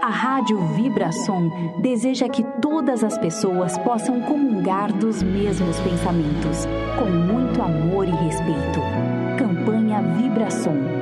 Rádio Vibração deseja que todas as pessoas possam comungar dos mesmos pensamentos, com muito amor e respeito. Campanha Vibração.